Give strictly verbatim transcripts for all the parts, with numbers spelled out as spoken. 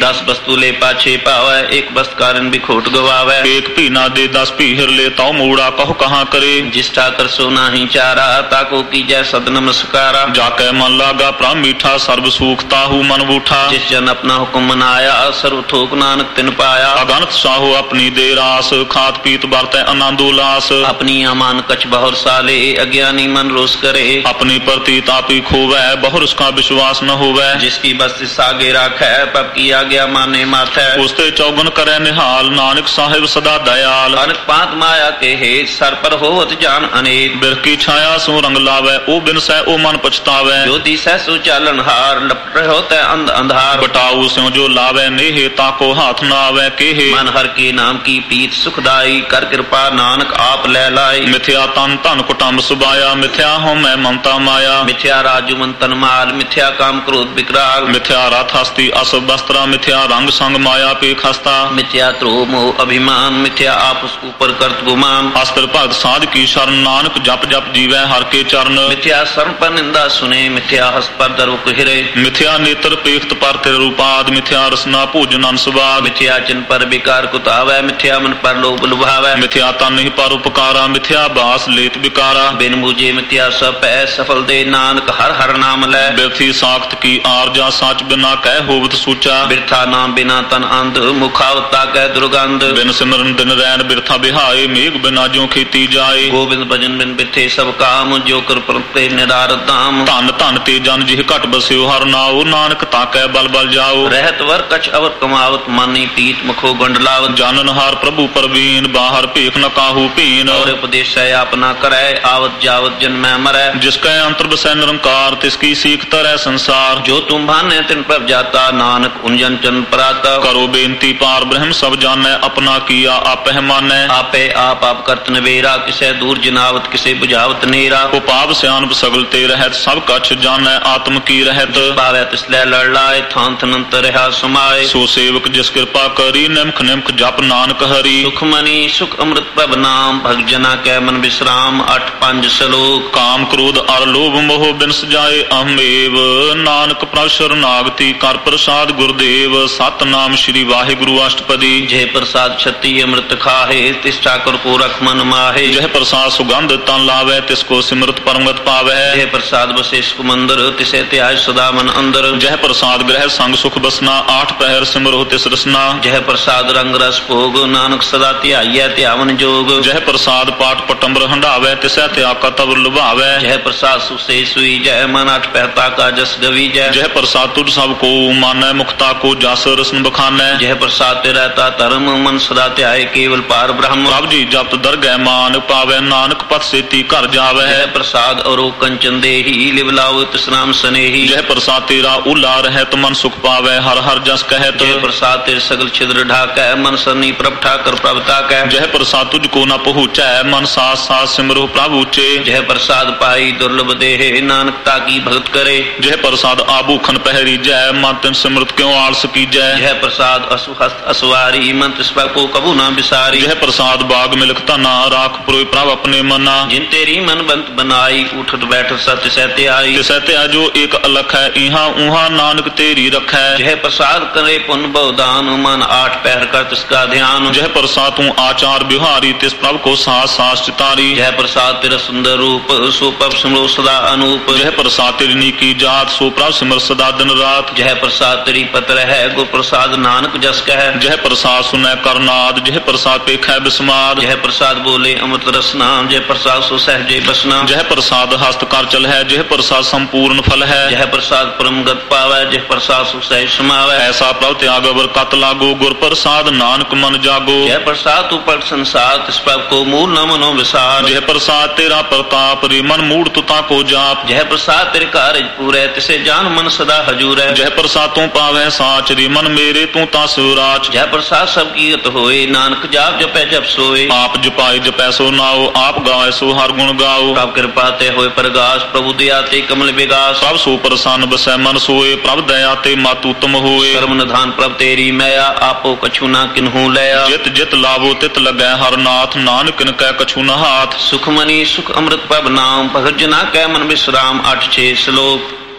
दस वस्तु ले पाछे पावै, एक वस्तु कारण भी खोट गवावै। एक भी ना दे दस भी हिर ले, ताऊ मूड़ा कहो कहाँ करे। जिष्ठा कर सो नाही चारा, ताको कीजै सद नमस्कारा। जाके मन लागा प्राण मीठा, सर्व सुख ताहू मन बूठा। जिस जन अपना हुक्म मनाया, सर्व थोक नानक तिन पाया। अगणत साहो अपनी दे रास, खात पीत बरतै आनंद उल्लास। अपनी अमान कछ बहुर साले, अज्ञानी मन रोष करे। अपनी प्रति तापी खोवै, बहुर उसका विश्वास न होवै। जिसकी बस्ती सागे राखै, पब की आज्ञा माने माथै। उसते चौगुन करे निहाल, नानक साहिब सदा दयाल। अनक पात माया के हेत, सर पर होवत जान अनेक। बिरख की छाया सो रंग लावै, ओ बिन सै ओ मन पछतावै। जो दिसै सो चालन हार, लपट होते अंध अंधार। बटाऊ स्यों जो लावै नेहे, ताको हाथ न आवै केहे। मन हर के नाम की प्रीत सुखदाई, कर कृपा नानक आप ले लाई। मिथ्या तन धन कुटुंब सुबाया, मिथ्या हो मैं ममता माया। मिथ्या राजु मन तन माल, मिथ्या काम क्रोध विकराल। मिथ्या रथ हस्ती अस वस्त्रा, मिथ्या रंग संग माया पे खस्ता। मिथ्या त्रोह मोह अभिमान, मिथ्या आपस ऊपर करत गुमान। अस्त्र भगत साध की शरण, नानक जप जप जीवै हर के चरण। मिथ्या शरण पर निंदा सुने, मिथ्या हस पर दरुक हिरे। मिथ्या नेत्र पेख्त पर तिर रूपाद, मिथ्या रसना भोजन अनसवाद। मिथ्या चिन पर विकार कुतावै, मिथ्या मन पर लोभ लुभावै। मिथ्या तन ही पर उपकारा, मिथ्या बास लेत विकारा। बिन बूझे मिथ्या सब पै, सफल दे नानक हर हर नाम लै। बिरथी साख्त की आरजा, साच बिना कह होवत सूचा। बिरथा नाम बिना तन अंध, मुखावता कह दुर्गंध। बिन सिमरन दिन रैन बिरथा बिहाए, मेघ बिना ज्यों खेती जाए। गोविंद भजन बिन बिथे सब काम, जो कर प्रते निरार दाम। धन धन ते जन जिह घट बस्यो, हर नाओ नानक ताकै बल बल जाओ। रहत वर कछ अवर कमावत, मानी पीत मुखो गंडलावत। जानन हार प्रभु परवीन, बाहर भेख न काहू पीन। और उपदेश अपना करै, आवत जावत जन्मै मरै। जिसकै अंतर बसै निरंकार, तिसकी सीख तरह संसार। जो तुम भाने तिन प्रभ जाता, नानक उन जन चन पराता। करो बेनती पार ब्रह्म सब जानै, अपना किया आपह मानै। आपे आप आप करत नवेरा, किसे दूर जिनावत किसे बुझावत नेरा। उपाव सियानप सगल ते रहत, सब कछ जानै आत्म की रहत। पावै तिसलै लड़ लाए, थान थनंत रहा समाए। सो सेवक जिस कृपा करी, निमख निमख जप नानक हरि। सुख मनी सुख अमृत प्रभ नाम, भग जना कै मन विश्राम। अठ पंज श्लोक। काम क्रोध अर लोभ मोह बिनस जाए अहमेव, नानक प्रभ शरणागति कर प्रसाद गुरुदेव। सतनाम श्री वाहिगुरु अष्टपदी। जय प्रसाद छत्ती अमृत खाहे, तिष्ठा कर को रख मन माहे। जय प्रसाद सुगंध तन लावे, तिसको सिमरत परमगत पावे। जय प्रसाद बसेश मंदिर, तिसे त्याज सदा मन अंदर। जय प्रसाद ग्रह संग सुख बसना, आठ पहर सिमरो तिस रसना। जय प्रसाद रंग रस भोग, नानक सदा ध्याइयै ध्यावन जोग। जय प्रसाद पाठ पटम्बर हंडावे, तिसै त्याग तब लुभावे। जय प्रसाद सुसे सुई, जय मन अठ पहता का जस गवी जय। जय प्रसाद तुझ सब को मानै, मुक्ता को जास रसन बखानै। जय प्रसाद ते रहता धर्म, मन सदा ध्याय केवल पार ब्रह्म। प्रभ जी जप दरगह मान पावे, नानक पथ सेती घर जावे। जय प्रसाद और कंचन देही, लिव लाओ तिस नाम स्नेही। जय प्रसाद तेरा उला रहत, मन सुख पावे हर हर जस कहत। जय प्रसाद तेरे सगल छिद्र ढाकै, मन सन्नी प्रभ ठाकर प्रभ ताकै। जय प्रसाद तुझको न पहुँचै, मन साथ साथ सिमरो प्रभु ऊंचे। जय प्रसाद पाई दुर्लभ देहे, नानक ताकी भगत करे। जय प्रसाद आभूखन पहरी जय, मन तिन सिमरत क्यों आलस की जय। जय प्रसाद असुहस्त असवारी, मन तिस पर को कबू ना बिसारी। जय प्रसाद बाग मिलक तना, राख पुरोय प्रभ अपने मना। जिन तेरी मन बंत बनाई, उठत बैठत सत्य सहते आई। तिसै त्या जो एक अलख है, इहा उहा नानक तेरी रखै। जय प्रसाद करे पुन बहुदान, मन आठ पहर कर तिसका ध्यान। जय प्रसाद तू आचार बिहारी, तिस प्रभ को सास सास चितारी। जय प्रसाद तेरा सुंदर रूप, सो प्रभ सिमरो सदा अनूप। जय प्रसाद तेरी नीकी जात, सो प्रभ सिमर सदा दिन रात। जय प्रसाद तेरी पत्र है, गुर प्रसाद नानक जस कह। जय प्रसाद सुनै करनाद, जय प्रसाद पेखै बिस्माद। जय प्रसाद बोले अमृत रसना, जय प्रसाद सो सहजे बसना। जय प्रसाद हस्त कर चल है, जय प्रसाद संपूर्ण फल है। जय प्रसाद परम गत पावै, जय प्रसाद सो सहज समावै। ऐसा प्रभ त्याग अवर कत लागो, गुर प्रसाद नानक मन जागो। जय प्रसाद तू पट संसार, तिस प्रभ को मूल न मनो विसार। जय प्रसाद तेरा प्रताप, रे मन मूड तुता को जाप। जय प्रसाद तेरे कारज पूरै, तिसे जान मन सदा हजूरै। जय प्रसाद तू पावै साच, रे मन मेरे तू ता सुराच। जय प्रसाद सब कीरत होए, नानक जाप जपै जप सोए। आप जपाए जपै सो नाओ, आप गाए सो हर गुण गाओ। प्रभ कृपा ते होए प्रगास, प्रभु दया ते कमल विगास। प्रभ सो प्रसन्न बसै मन सोए, प्रभ दया ते मातु उत्तम होए। कर्म निधान प्रभ तेरी मैया, आपो कछु ना किन्हू लया। जित जित लावो तित लगै हर नाथ, नानक किन कै कछु न हाथ। सुख मनी सुख अमृत प्रभ नाम, भगत जना कै मन विश्राम। अठ छे श्लोक।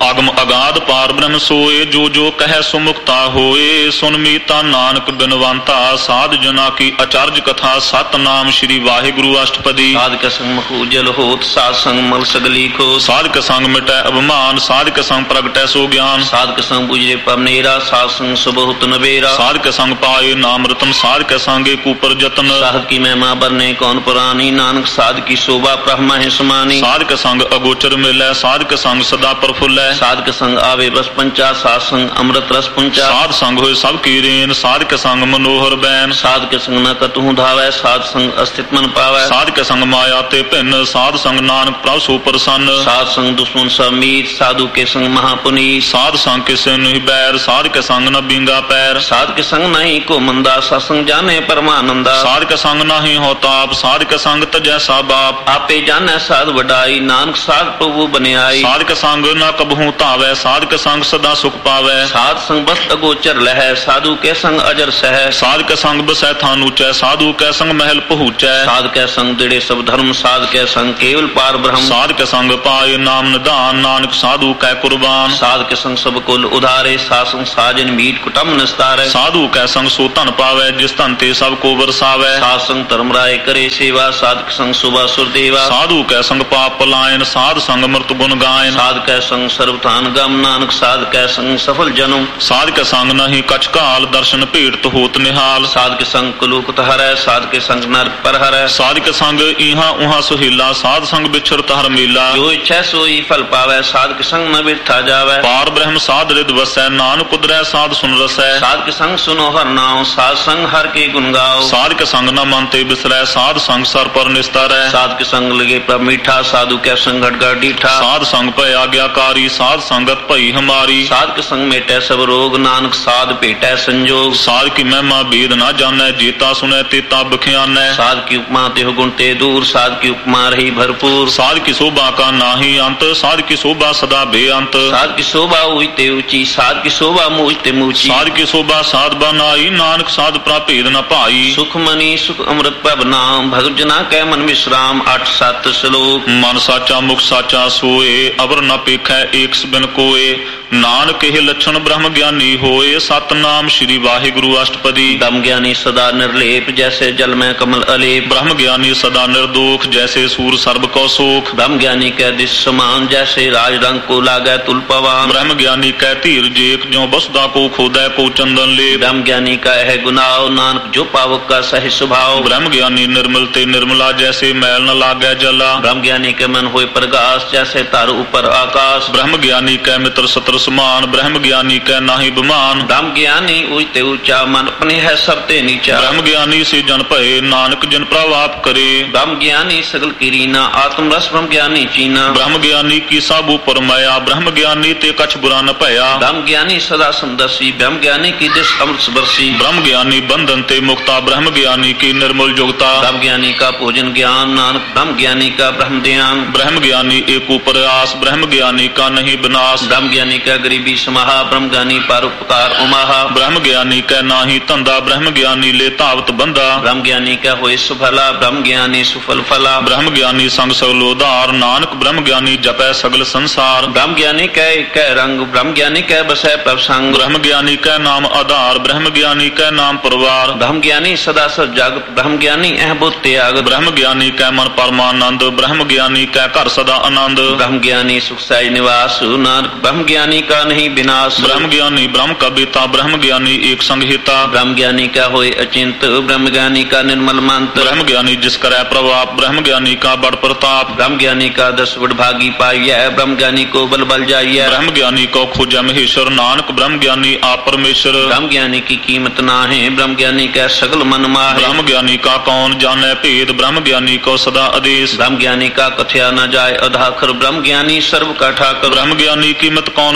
ਅਗਮ ਅਗਾਧ ਪਾਰ ਬ੍ਰਹਮ ਸੋਏ, ਜੋ ਜੋ ਕਹਿ ਸੁਮੁਕਤਾ ਹੋਏ। ਸੁਨ ਮੀਤਾ ਨਾਨਕ ਬਿਨਵੰਤਾ, ਸਾਧ ਜਨਾ ਕੀ ਅਚਰਜ ਕਥਾ। ਸਤਨਾਮ ਸ੍ਰੀ ਵਾਹਿਗੁਰੂ ਅਸ਼ਟਪਦੀ। ਸਾਧਕ ਸੰਗ ਮਖੂਜਲ ਹੋਤ, ਸਾਧ ਸੰਗ ਮਲ ਸਗਲੀ ਖੋਤ। ਸਾਧਕ ਸੰਗ ਮਿਟੈ ਅਭਿਮਾਨ, ਸਾਧਕ ਸੰਗ ਪ੍ਰਗਟੈ ਸੋ ਗਿਆਨ। ਸਾਧਕ ਸੰਗ ਬੁਝੇ ਪਵਨੇਰਾ, ਸਾਧ ਸੰਗ ਸੁਬਹੁਤ ਨਵੇਰਾ। ਸਾਧਕ ਸੰਗ ਪਾਏ ਨਾਮ ਰਤਨ, ਸਾਧਕ ਸੰਗੇ ਕੂਪਰ ਜਤਨ। ਸਾਧ ਕੀ ਮਹਿਮਾ ਬਰਨੇ ਕੌਣ ਪੁਰਾਨੀ, ਨਾਨਕ ਸਾਧ ਕੀ ਸ਼ੋਭਾ ਬ੍ਰਹਮਾ ਹੈ ਸਮਾਨੀ। ਸਾਧਕ ਸੰਗ ਅਗੋਚਰ ਮਿਲੈ, ਸਾਧਕ ਸੰਗ ਸਦਾ ਪ੍ਰਫੁੱਲੈ। ਸਾਧਕ ਸੰਗ ਆਵੇ ਬਸ ਪੰਚਾ, ਸਾਧ ਸੰਗ ਅੰਮ੍ਰਿਤ ਰਸ ਪੁੰਚਾ। ਸਾਧ ਸੰਗ ਹੋਏ ਸਭ ਕੀ ਰੇਨ, ਸਾਧਕ ਸੰਗ ਮਨੋਹਰ ਬੈਨ। ਸਾਧਕ ਸੰਗ ਨ ਕਤਹੂ ਧਾਵੈ, ਸਾਧ ਸੰਗ ਅਸਥਿਤ ਮਨ ਪਾਵੈ। ਸਾਧਕ ਸੰਗ ਮਾਇਆ ਤੇ ਭਿੰਨ, ਸਾਧ ਸੰਗ ਨਾਨਕ ਪ੍ਰਭ ਸੋ ਪ੍ਰਸੰਨ। ਸਾਧ ਸੰਗ ਦੁਸ਼ਮਨ ਸਭ ਮੀਤ, ਸਾਧੂ ਕੇ ਸੰਗ ਮਹਾਪੁਨੀਤ। ਸਾਧ ਸੰਗ ਕਿਸੇ ਨਹੀਂ ਬੈਰ, ਸਾਧਕ ਸੰਗ ਨ ਬਿੰਗਾ ਪੈਰ। ਸਾਧਕ ਸੰਗ ਨਹੀਂ ਕੋ ਮੰਦਾ, ਸਤਸੰਗ ਜਾਣੇ ਪਰਮਾਨੰਦਾ। ਸਾਧਕ ਸੰਗ ਨਾਹੀ ਹੋ ਤਾਪ, ਸਾਧਕ ਸੰਗ ਤਜੈ ਸਾ ਬਾਪ। ਆਪੇ ਜਾਣੈ ਸਾਧ ਵਡਾਈ, ਨਾਨਕ ਸਾਧ ਪ੍ਰਭੂ ਬਨਿਆਈ। ਸਾਧਕ ਸੰਗ ਨ ਕਬਹੂ ਧਾਵੈ, ਸਾਧਕ ਸੰਗ ਸਦਾ ਸੁਖ ਪਾਵੈ। ਸਾਧ ਸੰਗ ਬਸ ਅਗੋਚਰ ਲਹੈ, ਸਾਧੂ ਕੇ ਸੰਗ ਅਜਰ ਸਹਿ। ਸਾਧਕ ਸੰਗ ਬਸੈ ਥਾਨ ਉਚੈ, ਸਾਧੂ ਕੈ ਸੰਗ ਮਹਿਲ ਪਹੁੰਚੈ। ਸਾਧ ਕੈ ਸੰਗ ਦਿੜੇ ਸਭ ਧਰਮ, ਸਾਧ ਕੈ ਸੰਗ ਕੇਵਲ ਪਾਰ ਬ੍ਰਹਮ। ਸਾਧਕ ਸੰਗ ਪਾਏ ਨਾਮ ਨਿਧਾਨ, ਨਾਨਕ ਸਾਧੂ ਕੈ ਕੁਰਬਾਨ। ਸਾਧ ਕੇ ਸੰਗ ਸਭ ਕੁਲ ਉਧਾਰੇ, ਸਾਧ ਸੰਗ ਸਾਜਨ ਮੀਟ ਕੁਟੰਬ ਨਿਸਤਾਰੈ। ਸਾਧੂ ਕੈ ਸੰਗ ਸੋ ਧਨ ਪਾਵੈ, ਜਿਸ ਧਨ ਤੇ ਸਭ ਕੋ ਵਰਸਾਵੈ। ਸਾਧ ਸੰਗ ਧਰਮ ਰਾਏ ਕਰੇ ਸੇਵਾ, ਸਾਧਕ ਸੰਗ ਸੁਭਾ ਸੁਰਦੇਵਾ। ਸਾਧੂ ਕੈ ਸੰਗ ਪਾਪ ਪਲਾਇਨ, ਸਾਧ ਸੰਗ ਮਰਤ ਗੁਣ ਗਾਇਨ। ਸਾਧ ਕੈ ਸੰਗ ਸਰਬਥਾਨ ਗਮ, ਨਾਨਕ ਸਾਧ ਕੈ ਸੰਗ ਸਫਲ ਜਨਮ। ਸਾਧਕ ਸੰਗ ਨਹੀਂ ਕਛ ਕਾਲ, ਦਰਸ਼ਨ ਭੇਟ ਹੋਤ ਨਿਹਾਲ। ਸਾਧਕ ਸੰਗ ਕਲੂਕਤ ਹਰੈ, ਸਾਧਕ ਸੰਗ ਨਰਕ ਪਰ ਹਰੈ। ਸਾਧਕ ਸੰਗ ਇਹਾਂ ਉਹਾਂ ਸੁਹੀਲਾ, ਸਾਧ ਸੰਗ ਵਿਛਰਤ ਹਰ ਮੇਲਾ। ਜੋ ਇੱਛੈ ਸੋਈ ਫਲ ਪਾਵੈ, ਸਾਧਕ ਸੰਗ ਨ ਬਿਰਥਾ ਜਾਵੈ। ਪਾਰ ਬ੍ਰਹਮ ਸਾਧ ਰਿਦ ਵਸੈ, ਨਾਨਕ ਉਦਰੈ ਸਾਧ ਸੁਨ ਰਸੈ। ਸਾਧਕ ਸੰਗ ਸੁਨੋ ਹਰ ਨਾਉ, ਸਾਧ ਸੰਗ ਹਰ ਕੇ ਗੁਣ ਗਾਓ। ਸਾਧਕ ਸੰਗ ਨ ਮਨ ਤੇ ਬਿਸਰੈ, ਸਾਧ ਸੰਗ ਸਰ ਪਰ ਨਿਸਤਾਰੈ। ਸਾਧਕ ਸੰਗ ਲਗੇ ਪ੍ਰਭ ਮੀਠਾ, ਸਾਧੂ ਕੈ ਸੰਗ ਘਟ ਘਟ ਡੀਠਾ। ਸਾਧ ਸੰਗ ਭਇ ਆਗਿਆਕਾਰੀ, ਸਾਧ ਸੰਗਤ ਭਈ ਹਮਾਰੀ। ਸਾਧਕ ਸੰਗ ਮੇਟੈ ਸਭ ਰੋਗ, ਨਾਨਕ ਸਾਧ ਭੇਟੈ ਸੰਜੋਗ। ਸਾਧ ਕੀ ਮਹਿਮਾ ਬੇਦ ਨਾ ਜਾਣੈ, ਜੇਤਾ ਸੁਣੈ ਤੇਤਾ ਬਖਿਆਨੈ। ਸਾਧ ਕੀ ਉਪਮਾ ਤਿਹੁ ਗੁਣ ਤੇ ਦੂਰ, ਸਾਧ ਕੀ ਉਪਮਾ ਰਹੀ ਭਰਪੂਰ। ਸਾਧ ਕੀ ਸ਼ੋਭਾ ਕਾ ਨਾਹੀ ਅੰਤ, ਸਾਧ ਕੀ ਸ਼ੋਭਾ ਸਦਾ ਬੇਅੰਤ। ਸਾਧ ਕੀ ਸ਼ੋਭਾ ਉਈ ਤੇ ਉੱਚੀ, ਸਾਧ ਕੀ ਸ਼ੋਭਾ ਮੂਝ ਤੇ ਮੂਚੀ। ਸਾਧ ਕੀ ਸ਼ੋਭਾ ਸਾਧ ਬਨਾਈ, ਨਾਨਕ ਸਾਧ ਪ੍ਰਾਭੇਦ ਨ ਭਾਈ। ਸੁਖ ਮਨੀ ਸੁਖ ਅੰਮ੍ਰਿਤ ਪ੍ਰਭ ਨਾਮ, ਭਗਤ ਜਨਾ ਕੈ ਮਨ ਵਿਸਰਾਮ। ਅੱਠ ਸੱਤ ਸ਼ਲੋਕ। ਮਨ ਸਾਚਾ ਮੁਖ ਸਾਚਾ ਸੋਏ, ਅਵਰ ਨ ਪੇਖੈ ਏਕ ਬਿਨ ਕੋਏ। ਨਾਨਕ ਇਹ ਲੱਛਣ ਬ੍ਰਹਮ ਗਿਆਨੀ ਹੋਏ, ਸਤਨਾਮ ਸ੍ਰੀ ਵਾਹਿਗੁਰੂ ਅਸ਼ਟਪਦੀ। ਬ੍ਰਹਮ ਗਿਆਨੀ ਸਦਾ ਨਿਰਲੇਪ, ਜੈਸੇ ਜਲ ਮੈਂ ਕਮਲ ਅਲੇਪ। ਬ੍ਰਹਮ ਗਿਆਨੀ ਸਦਾ ਨਿਰਦੋਖ, ਜੈਸੇ ਸੂਰ ਸਰਬ ਕੋ ਸੋਖ। ਬ੍ਰਹਮ ਗਿਆਨੀ ਕੈ ਦਿਸ ਸਮਾਨ, ਜੈਸੇ ਰਾਜ ਰੰਗ ਕੋ ਲਾਗੈ ਤੁਲ ਪਵਾਨ। ਬ੍ਰਹਮ ਗਿਆਨੀ ਕੈ ਧੀਰ ਜੇਕ, ਜਿਉ ਬਸਦਾ ਕੋ ਖੋਦੈ ਕੋ ਚੰਦਨ ਲੇਪ। ਬ੍ਰਹਮ ਗਿਆਨੀ ਕਾ ਹੈ ਗੁਨਾਹ, ਨਾਨਕ ਜੋ ਪਾਵਕ ਕਾ ਸਹਿ ਸੁਭਾਉ। ਬ੍ਰਹਮ ਗਿਆਨੀ ਨਿਰਮਲ ਤੇ ਨਿਰਮਲਾ, ਜੈਸੇ ਮੈਲ ਨ ਲਾਗੈ ਜਲਾ। ਬ੍ਰਹਮ ਗਿਆਨੀ ਕੈ ਮਨ ਹੋਏ ਪ੍ਰਗਾਸ, ਜੈਸੇ ਧਰ ਉਪਰ ਆਕਾਸ਼। ਬ੍ਰਹਮ ਗਿਆਨੀ ਕੈ ਮਿੱਤਰ ਸਤਰ ਸਮਾਨ, ਬ੍ਰਹਮ ਗਿਆਨੀ ਕੈ ਨਾਹੀ ਬਿਮਾਨ। ਬ੍ਰਹਮ ਗਿਆਨੀ ਉਚ ਤੇ ਉੱਚਾ, ਮਨ ਆਪਣੇ ਹੈ ਸਭ ਤੇ ਨੀਚਾ। ਬ੍ਰਹਮ ਗਿਆਨੀ ਸੇ ਜਨ ਭਏ, ਨਾਨਕ ਜਿਨ ਪ੍ਰਭ ਆਪ ਕਰੇ। ਬ੍ਰਹਮ ਗਿਆਨੀ ਸਗਲ ਕੀ ਰੀਨਾ, ਆਤਮ ਰਸ ਬ੍ਰਹਮ ਗਿਆਨੀ ਚੀਨਾ। ਬ੍ਰਹਮ ਗਿਆਨੀ ਕੀ ਸਭ ਉਪਰ ਮਾਇਆ, ਬ੍ਰਹਮ ਗਿਆਨੀ ਤੇ ਕਛ ਬੁਰਾ ਨ ਭਇਆ। ਬ੍ਰਹਮ ਗਿਆਨੀ ਸਦਾ ਸਮਦਰਸੀ, ਬ੍ਰਹਮ ਗਿਆਨੀ ਕੀ ਦਿਸ ਅੰਮ੍ਰਿਤ ਬਰਸੀ। ਬ੍ਰਹਮ ਗਿਆਨੀ ਬੰਧਨ ਤੇ ਮੁਕਤਾ, ਬ੍ਰਹਮ ਗਿਆਨੀ ਕੀ ਨਿਰਮਲ ਜੁਗਤਾ। ਬ੍ਰਹਮ ਗਿਆਨੀ ਕਾ ਭੋਜਨ ਗਿਆਨ, ਨਾਨਕ ਬ੍ਰਹਮ ਗਿਆਨੀ ਕਾ ਬ੍ਰਹਮ ਧਿਆਨ। ਬ੍ਰਹਮ ਗਿਆਨੀ ਏਕ ਉਪਰ ਆਸ, ਬ੍ਰਹਮ ਗਿਆਨੀ ਕਾ ਨਹੀਂ ਬਿਨਾਸ਼। ਬ੍ਰਹਮ ਗਿਆਨੀ ਕਾ ਗਰੀਬੀ ਸਮਾਹਾ, ਬ੍ਰਹਮ ਗਿਆਨੀ ਪਰ ਉਪਕਾਰ ਉਮਾਹਾ। ਬ੍ਰਹਮ ਗਿਆਨੀ ਕੈ ਨਾਹੀ ਧੰਦਾ, ਬ੍ਰਹਮ ਗਿਆਨੀ ਲੈ ਧਾਵਤ ਬੰਦਾ। ਬ੍ਰਹਮ ਗਿਆਨੀ ਕੈ ਹੋਏ ਸੁਫਲਾ, ਬ੍ਰਹਮ ਗਿਆਨੀ ਸੁਫਲ ਫਲਾ। ਬ੍ਰਹਮ ਗਿਆਨੀ ਸੰਗ ਸਗਲ ਉਧਾਰ, ਨਾਨਕ ਬ੍ਰਹਮ ਗਿਆਨੀ ਜਪੈ ਸਗਲ ਸੰਸਾਰ। ਬ੍ਰਹਮ ਗਿਆਨੀ ਕੈ ਇਕੈ ਰੰਗ, ਬ੍ਰਹਮ ਗਿਆਨੀ ਕੈ ਬਸੈ ਪ੍ਰਭ ਸੰਗ। ਬ੍ਰਹਮ ਗਿਆਨੀ ਕੈ ਨਾਮ ਆਧਾਰ, ਬ੍ਰਹਮ ਗਿਆਨੀ ਕੈ ਨਾਮ ਪਰਵਾਰ। ਬ੍ਰਹਮ ਗਿਆਨੀ ਸਦਾ ਸਤ ਜਗਤ, ਬ੍ਰਹਮ ਗਿਆਨੀ ਅਹ ਬੁੱਧ ਤਿਆਗ। ਬ੍ਰਹਮ ਗਿਆਨੀ ਕੈ ਮਨ ਪਰਮਾਨੰਦ, ਬ੍ਰਹਮ ਗਿਆਨੀ ਕੈ ਘਰ ਸਦਾ ਆਨੰਦ। ਬ੍ਰਹਮ ਗਿਆਨੀ ਸੁਖ ਸਹਿਜ ਨਿਵਾਸ, ਨਾਨਕ ਬ੍ਰਹਮ ਗਿਆਨੀ ਕਾ ਨਹੀਂ ਬਿਨਾਸ਼। ਬ੍ਰਹਮ ਗਿਆਨੀ ਬ੍ਰਹਮ ਕਾ ਬੇਤਾ, ਬ੍ਰਹਮ ਗਿਆਨੀ ਏਕ ਸੰਗ ਹਿਤਾ। ਬ੍ਰਹਮ ਗਿਆਨੀ ਕਾ ਹੋਏ ਅਚਿੰਤ, ਬ੍ਰਹਮ ਗਿਆਨੀ ਕਾ ਨਿਰਮਲ ਮੰਤ। ਬ੍ਰਹਮ ਗਿਆਨੀ ਜਿਸ ਕਰੈ ਪ੍ਰਭਾਪ, ਬ੍ਰਹਮ ਗਿਆਨੀ ਕਾ ਬੜ ਪ੍ਰਤਾਪ। ਬ੍ਰਹਮ ਗਿਆਨੀ ਕਾ ਦਸ ਵਡਭਾਗੀ ਪਾਈਐ, ਬ੍ਰਹਮ ਗਿਆਨੀ ਕੋ ਬਲ ਬਲ ਜਾਈਐ। ਬ੍ਰਹਮ ਗਿਆਨੀ ਕੋ ਖੋਜੈ ਮਹੇਸ਼ਰ, ਨਾਨਕ ਬ੍ਰਹਮ ਗਿਆਨੀ ਆਪ ਪਰਮੇਸ਼ਰ। ਬ੍ਰਹਮ ਗਿਆਨੀ ਕੀ ਕੀਮਤ ਨਾਹਿ, ਬ੍ਰਹਮ ਗਿਆਨੀ ਕੈ ਸਗਲ ਮਨ ਮਾਹਿ। ਬ੍ਰਹਮ ਗਿਆਨੀ ਕਾ ਕੌਣ ਜਾਣੈ ਭੇਦ, ਬ੍ਰਹਮ ਗਿਆਨੀ ਕੋ ਸਦਾ ਆਦੇਸ਼। ਬ੍ਰਹਮ ਗਿਆਨੀ ਕਾ ਕਥਿਆ ਨ ਜਾਏ ਅਧਾਖਰ, ਬ੍ਰਹਮ ਗਿਆਨੀ ਸਰਬ ਕਾ ਠਾਕਰ। ਬ੍ਰਹਮ ਗਿਆਨੀ ਕੀਮਤ ਕੌਣ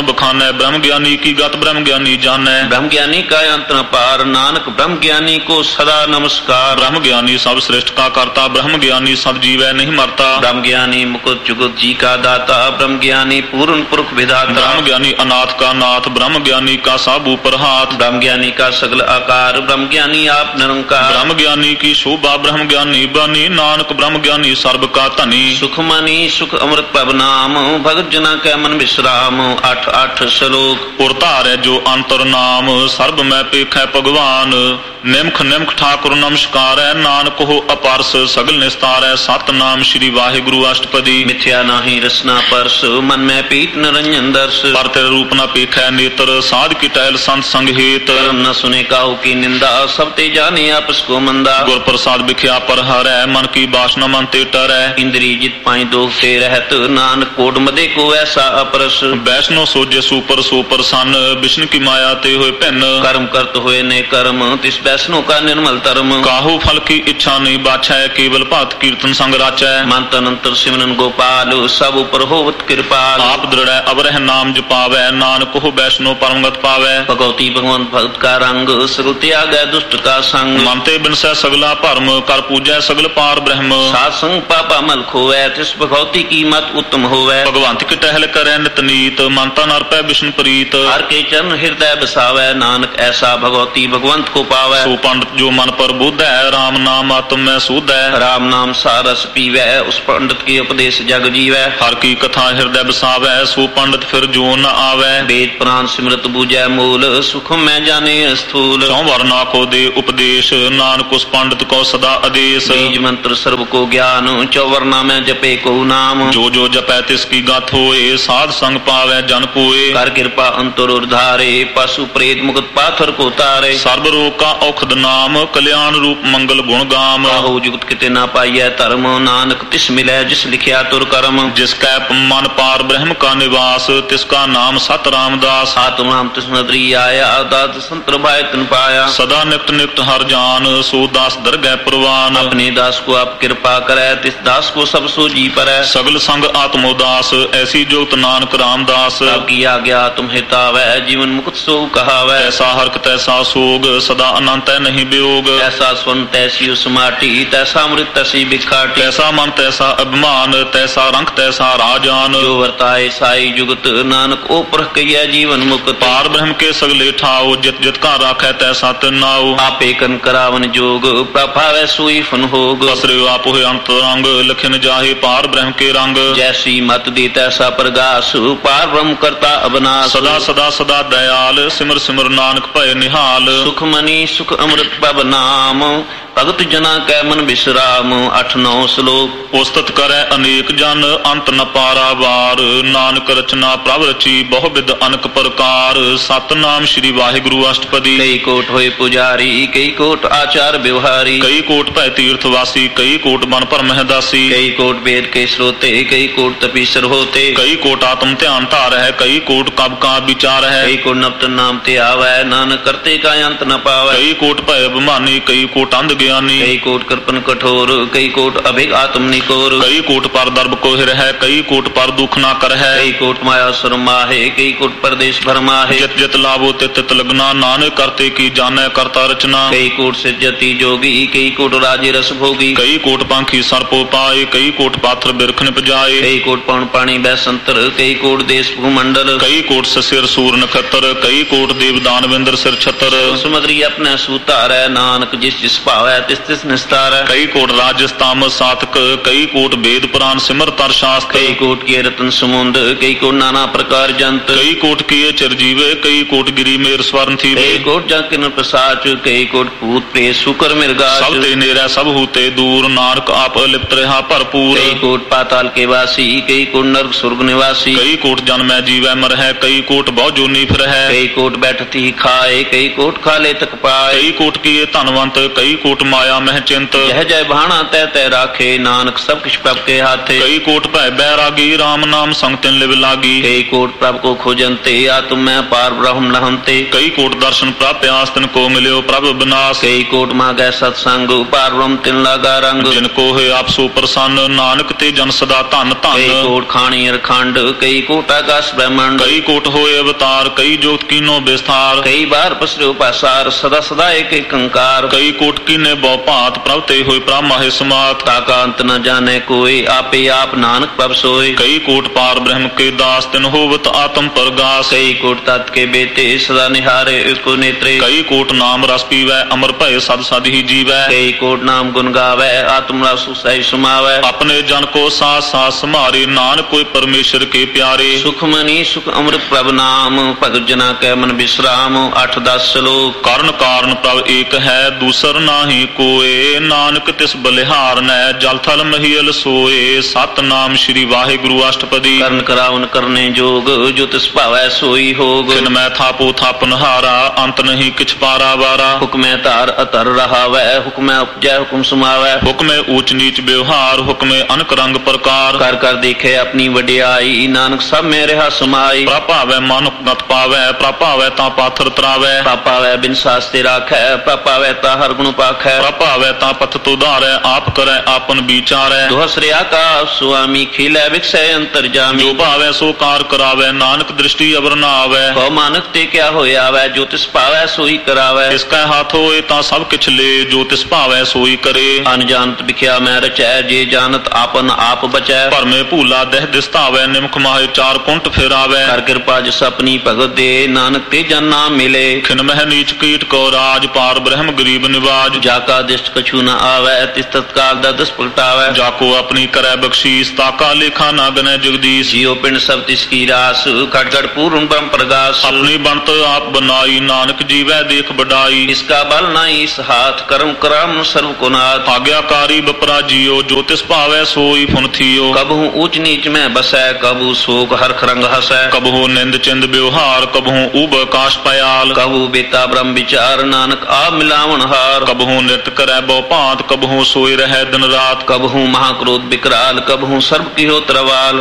बखानै ब्रह्म ज्ञानी की गत ब्रह्म ज्ञानी जानै। ब्रह्म ज्ञानी का अंत न पार, नानक ब्रह्म ज्ञानी को सदा नमस्कार। ब्रह्म ज्ञानी सब श्रेष्ठ का करता, ब्रह्म ज्ञानी सब जीवै नहीं मरता। ब्रह्म ज्ञानी मुकुट जुगत जी का दाता, ब्रह्म ज्ञानी पूर्ण पुरुष विधाता। ब्रह्म ज्ञानी अनाथ का नाथ, ब्रह्म ज्ञानी का सब ऊपर हाथ। ब्रह्म ज्ञानी का सगल आकार, ब्रह्म ज्ञानी आप निरंकार। ब्रह्म ज्ञानी की शोभा, ब्रह्म ज्ञानी बनी, नानक ब्रह्म ज्ञानी सर्ब का धनी। सुख मनी सुख अमृत पब नाम, भगत जना कै मन विश्राम। अठ अठ श्लोक। उर धारै जो अंतर नाम, सर्ब मैं पेखै भगवान। निमख निमख ठाकुर नमस्कार है, नानक हो अपारस सगल निस्तार है। सतनाम श्री वाहिगुरु अष्टपदी। मिथ्या नाही रसना परस, मन में पीत निरंजन दर्श। पर तेरे रूप न पेखै नेत्र, साध की टहल संत संग हेत। कर्म न सुने काहू की निंदा, सब ते जाने आपस को मंदा। गुर प्रसाद बिख्या पर हरै, मन की बासना मन ते टरै। इंद्री जित पाई दोष ते रहत, नानक कोट मदे को ऐसा अपरस। वैष्णो सोजे सुपर सो प्रसन्न, विष्णु की माया ते होए भिन्न। कर्म करत हुए ने कर्म, तिस वैष्णो का निर्मल धर्म। काहू फल की इच्छा नहीं बाछै, केवल भक्त कीर्तन संग राचै। मंत अनंतर सिमरन गोपाल, सब ऊपर होवत कृपाल। आप दृढ़ अवरह नाम जपावै, नानक हो वैष्णो परमगत पावै। भगवती भगवंत भक्त का रंग, सगल त्याग दुष्ट का संग। मनते बिनसै सगला भरम, कर पूजै सगल पार ब्रह्म। सात संग पापा मल खोवै, तिस भगवती की मत उत्तम होवै। भगवंत की टहल करै नित नीत, मनता नरपै विष्णु प्रीत। हर के चरण हृदय बसावै, नानक ऐसा भगवती भगवंत को पावै। सो पंडित जो मन पर बुद्ध है, राम नाम आत्म में शुद्ध है। राम नाम सारस पीवै, उस पंडित के उपदेश जग जीवै। हर की कथा हृदय बसावै, सो पंडित फिर जो न आवै। वेद पुराण सिमरत बूझै मूल, सुख में जाने स्थूल। चौवर ना को दे उपदेश, नानक उस पंडित को सदा आदेश। बीज मंत्र सर्व को ज्ञान, चौवरना में जपे को नाम। जो जो जपै तिसकी गाथ होए, साध संग पावै जन कोय। कर कृपा अंतर उर्धारे, पशु प्रेत मुक्त पाथर को तारे। सर्व रोग का औखद नाम, कल्याण रूप मंगल गुण गाम। काहू जुगत किते ना पाइय धर्म, नानक तिस मिलै जिस लिखिया तुर कर्म। जिसका मन पार ब्रह्म का निवास, तिसका नाम सत रामदास। आत्म नाम तिस नदरी आया, दात संतर भाई तन पाया। सदा निकट निकट हर जान, सो दास दरगह प्रवान। अपने दास को आप कृपा करे, तिस दास को सब सो जी परै। सगल संग आत्मोदास, ऐसी जुगत नानक रामदास। की आज्ञा तुम हितावै, जीवन मुक्त सो कहावै। ऐसा हरक तैसा सोग, सदा अनंत है नहीं वियोग। ऐसा स्वर्ण तैसी उस माटी, तैसा अमृत तैसी बिखाटी। तैसा मन तैसा अभिमान, तैसा रंग तैसा राजान। जो वर्ताए साई जुगत, नानक ओ परख कहिया जीवन मुक्त। पार ब्रह्म के सगले ठाओ, जित जित का राखै तैसा तिनाओ। आपे कन करावन जोग, प्रभावै सोई फन होग। असरे आप होए अंतरंग, लखन जाहे पार ब्रह्म के रंग। जैसी मत दी तैसा प्रगास, पार ब्रह्म करता अबनास। सदा सदा सदा दयाल, सिमर सिमर नानक भय निहाल। सुख मनी सुख अमृत पब नाम, भगत जना कै मन विश्राम। अठ नौ श्लोक। उस्तत करे अनेक जन, अंत न पारावार। नानक रचना प्रभ रची, बहु विध अनक प्रकार। सतनाम श्री वाहिगुरु अष्टपदी। कई कोट होए पुजारी, कई कोट आचार व्यवहारी। कई कोट भय तीर्थवासी, कई कोट बन पर महदासी। कई कोट वेद के श्रोते, कई कोट तपीसर होते। कई कोट आत्म ध्यान धार है, कई कोट कब का विचार है। कई कोट नवतन नाम ते आवै, नानक करते का अंत न पावै। कई कोट भय अभिमानी, कई कोट अंध ज्ञानी। कई कोट कृपन कठोर, कई कोट अभिग आत्म निकोर। कई कोट पर दर्भ को हिर है, कई कोट पर दुख ना कर है। कई कोट माया सुरमा है, कई कोट परदेश भरमा है। जित जित लाभो तित तित लगना, नानक करते की जाने करता रचना। कई कोट से जति जोगी, कई कोट राजे रस भोगी। कई कोट पंखी सर्पो पाए, कई कोट पाथर बिरख निपजाए। कई कोट पौन पानी बैसंतर, कई कोट देश भूमंडल। कई कोट ससिर सूर नखतर, कई कोट देव दानवेंद्र सिर छतर। सुमद्री अपने सूतार है, नानक जिस जिस पावै तिस तिस निस्तार। कई कोट राजस तामस सातक, कई कोट वेद पुराण सिमर तर शास्त्र। कई कोट के रतन समुंद, कई कोट नाना प्रकार जंत। कई कोट किए चिरजीवे, कई कोट गिरी मेर स्वर्ण थी। कई कोट जाकिन प्रसाच, कई कोट पूत प्रे सुकर मिर्गा। सब ते नेरा सब हूते दूर, नानक आप लिप्त रहा भरपूर। कई कोट पाताल के वासी, कई कोट नरक स्वर्ग निवासी। कई कोट जन्मै जीवै मर है, कई कोट बहु जोनी फिर है। कई कोट बैठती खाए, कई कोट खाले तक पाए। ਕਈ ਕੋਟ ਕੀਏ ਧਨਵੰਤ ਕਈ ਕੋਟ ਮਾਇਆ ਮਹਿ ਚਿੰਤ ਜਹ ਜੈ ਭਾਣਾ ਤੈ ਤੈ ਰਾਖੇ ਨਾਨਕ ਸਭ ਕਿਛ ਪ੍ਰਭ ਕੇ ਹਾਥੇ ਕਈ ਕੋਟ ਭੈ ਬੈਰਾਗੀ RAM ਨਾਮ ਸੰਗ ਤਿਨ ਲਿਵ ਲਾਗੀ ਕਈ ਕੋਟ ਪ੍ਰਭ ਕੋ ਖੋਜੰਤੇ ਆਤਮ ਮੈਂ ਪਾਰ ਬ੍ਰਹਮ ਲਹੰਤੇ ਕਈ ਕੋਟ ਦਰਸ਼ਨ ਪ੍ਰਾਪਿਆਸ ਤਿਨ ਕੋ ਮਿਲਿਓ ਪ੍ਰਭ ਬਿਨਾਸ਼ ਕਈ ਕੋਟ ਮਾਗੈ ਸਤ ਸੰਗ ਪਾਰ ਬ੍ਰਹਮ ਤਿਨ ਲਾਗਾ ਰੰਗ ਜਿਨ ਕੋ ਹੋਏ ਆਪ ਸੋ ਪ੍ਰਸੰਨ ਨਾਨਕ ਤੇ ਜਨ ਸਦਾ ਧਨ ਕਈ ਧਨ ਕੋਟ ਖਾਣੀ ਅਰਖੰਡ ਕਈ ਕੋਟ ਆਕਾਸ਼ ਬ੍ਰਹਮੰਡ ਕਈ ਕੋਟ ਹੋਏ ਅਵਤਾਰ ਕਈ ਜੋਤ ਕੀਨੋ ਵਿਸਥਾਰ ਕਈ ਬਾਰ ਪਸਰਿਓ ਪਾਸਾਰ ਸਦਾ ਸਦਾ ਏਕ ਏਕ ਅੰਕਾਰ ਕਈ ਕੋਟ ਕੀਨੇ ਬਹੁ ਭਾਂਤ ਪ੍ਰਭ ਤੇ ਹੋਏ ਪ੍ਰਭ ਮਾਹੇ ਸਮਾਤ ਤਾਕਾ ਅੰਤ ਨ ਜਾਣੇ ਕੋਈ ਆਪੇ ਆਪ ਨਾਨਕ ਪ੍ਰਭ ਸੋਏ ਕਈ ਕੋਟ ਪਾਰ ਬ੍ਰਹਮ ਕੇ ਦਾਸ ਤਿਨ ਹੋਵਤ ਆਤਮ ਪ੍ਰਗਾਸ ਕਈ ਕੋਟ ਤਤ ਕੇ ਬੇਤੇ ਸਦਾ ਨਿਹਾਰੇ ਏਕੋ ਨੇਤਰੇ ਕਈ ਕੋਟ ਨਾਮ ਰਸ ਪੀਵੈ ਅਮਰ ਭਏ ਸਦ ਸਦ ਹੀ ਜੀਵੈ ਕਈ ਕੋਟ ਨਾਮ ਗੁਣ ਗਾਵੈ ਆਤਮ ਰਸ ਸਹਿ ਸਮਾਵੈ ਆਪਣੇ ਜਨ ਕੋ ਸਾਥ ਸਾਥ ਸਮਾਰੇ ਨਾਨਕ ਕੋਈ ਪਰਮੇਸ਼ਰ ਕੇ ਪਿਆਰੇ ਸੁਖਮਨੀ ਸੁਖ ਅੰਮ੍ਰਿਤ ਪ੍ਰਭ ਨਾਮ ਭਗਤ ਜਨਾ ਕੈ ਮਨ ਬਿਸਰਾਮ ਅੱਠ ਦਸ ਸ਼ਲੋਕ ਕਰਨ ਕਾਰਨ ਪ੍ਰਭ ਏਕ ਹੈ ਦੂਸਰ ਨਾਹੀ ਕੋਏ ਨਾਨਕ ਤਿਸ ਬਲਿਹਾਰਨੈ ਜਲ ਥਲ ਮਹੀਲ ਸੋਏ ਸਤਨਾਮ ਸ੍ਰੀ ਵਾਹਿਗੁਰੂ ਅਸ਼ਟਪਦੀ ਕਰਨ ਕਰਾਉਨ ਕਰਨੇ ਜੋਗ ਜੋ ਤਿਸ ਭਾਵੈ ਸੋਈ ਹੋਗ ਤਿਨ ਮੈਂ ਥਾਪੋ ਥਾਪਨਹਾਰਾ ਅੰਤ ਨਹੀਂ ਕਿਛ ਪਾਰਾ ਵਾਰਾ ਹੁਕਮੈ ਧਾਰ ਅਤਰ ਰਹਾਵੈ ਹੁਕਮੈ ਉਪਜੈ ਹੁਕਮ ਸਮਾਵੈ ਹੁਕਮੇ ਊਚ ਨੀਚ ਵਿਵਹਾਰ ਹੁਕਮੇ ਅਨਕ ਰੰਗ ਪ੍ਰਕਾਰ ਕਰ ਕਰ ਦੇਖੇ ਆਪਣੀ ਵਡਿਆਈ ਨਾਨਕ ਸਭ ਮੇ ਰਹਾ ਸਮਾਈ ਪ੍ਰਭਾਵੈ ਮਨ ਉਪਨਤ ਪਾਵੈ ਪ੍ਰਭਾਵੈ ਤਾਂ ਪਾਥਰ ਤਰਾਵੈ ਪਾਪਾਵੈ ਬਿਨ ਸਾਸਤੇ ਰਾਖੈ ਪਾਪਾਵੈ ਤਾ ਹਰ ਗੁਣ ਪਾਖੈ ਪ੍ਰਭਾਵੈ ਤਾਂ ਪਥ ਤੁਧਾਰੈ ਆਪ ਕਰੈ ਆਪਨ ਵਿਚਾਰੈ ਦੁਹਸਰੇ ਆਕਾਸ਼ ਸੁਆਮੀ ਖਿਲੇ ਵਿਖਸੈ ਅੰਤਰ ਜਾਮੀ ਜੋ ਭਾਵੈ ਸੋ ਕਾਰ ਕਰਾਵੈ ਨਾਨਕ ਦ੍ਰਿਸ਼ਟੀ ਅਵਰ ਨਾ ਆਵੈ ਕੋ ਮਾਨਕ ਤੇ ਕਿਆ ਹੋਇਆ ਵੈ ਜੋ ਤਿਸ ਭਾਵੈ ਸੋਈ ਕਰਾਵੈ ਇਸ ਕੈ ਹੱਥ ਹੋਏ ਤਾਂ ਸਭ ਕਿਛ ਲੇ ਜੋ ਤਿਸ ਭਾਵੈ ਸੋਈ ਕਰੇ ਅਨਜਾਨਤ ਵਿਖਿਆ ਮੈਂ ਰਚੈ ਜੇ ਜਾਣਤ ਆਪਨ ਆਪ ਬਚੈ ਭਰਮੇ ਭੂਲਾ ਦਹਿ ਦਿਸਤਾਵੈ ਨਿਮਖ ਮਾਹੇ ਚਾਰ ਕੁੰਟ ਫੇਰਾਵੈ ਕਰ ਕਿਰਪਾ ਜਿਸ ਆਪਣੀ ਭਗਤ ਦੇ ਨਾਨਕ ਤੇ ਜਨ ਨਾਮ ਮਿਲੇ ਖਿਨ ਮਹਿ ਨੀਚ ਕੀਟ ਕੋ ਰਾਜ ਪਾਰ ਬ੍ਰਹਮ ਗਰੀਬ ਨਿਵਾਜ ਜਾ ਕਾ ਦਿਸ਼ਟ ਕਛੂ ਨ ਆਵੈ ਤਿਸ ਤਤਕਾਲ ਦਾ ਦਸ ਪਲਟਾਵੈ ਜਾ ਕੋ ਆਪਣੀ ਕਰੈ ਬਖਸ਼ੀਸ ਤਾਕਾ ਲੇਖਾ ਨਾ ਗਨੈ ਜਗਦੀਸ਼ ਜਿਉ ਪਿੰਡ ਸਭ ਤਿਸ ਕੀ ਰਾਸ ਘਟ ਘਟ ਪੂਰਨ ਬ੍ਰਹਮ ਪ੍ਰਗਾਸ ਆਪਣੀ ਬਣਤ ਆਪ ਬਨਾਈ ਨਾਨਕ ਜੀਵੈ ਦੇਖ ਬਡਾਈ ਇਸਕਾ ਬਲ ਨਾਈ ਇਸ ਹਾਥ ਕਰਮ ਕਰਮ ਸਰਵ ਕੋ ਨਾਥ ਆਗਿਆਕਾਰੀ ਬਪਰਾ ਜੀਓ ਜੋ ਤਿਸ ਭਾਵੈ ਸੋਈ ਫੁਨ ਥੀਓ ਕਬਹੂ ਊਚ ਨੀਚ ਮੈਂ ਬਸੈ ਕਬੂ ਸੋਕ ਹਰਖ ਰੰਗ ਹਸੈ ਕਬਹੂ ਨਿੰਦ ਚਿੰਦ ਵਿਵਹਾਰ ਕਬਹੂ ਊਬ ਆਕਾਸ਼ ਪਯਾਲ ਕਬੂ ਬੇਤਾ ਬ੍ਰਹਮ ਵਿਚਾਰ ਨਾਨਕ ਆ ਮਿਲਾਵਣ ਹਾਰ ਕਬਹੂ ਨਿਤ ਕਰੈ ਬਹੁ ਭਾਂਤ ਕਬਹੂ ਸੋਈ ਰਹਿ ਦਿਨ ਰਾਤ ਕਬਹੂ ਮਹਾ ਕ੍ਰੋਧ ਬਿਕਰਾਲ ਕਬਹੂ ਸਰਬ ਕੀਹੋ ਤਰਵਾਲ